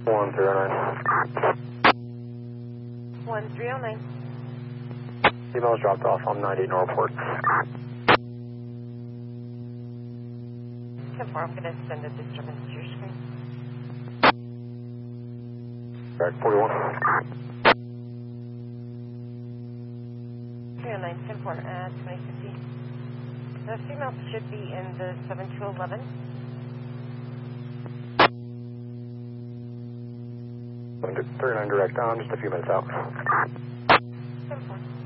1309. 1309. Email is dropped off on 98 Northport. 10-4, I'm going to send a disturbance to your screen. Back 41. 309, 10-4, 2050. The female should be in the 7211. 39 direct on, just a few minutes out. 10-4.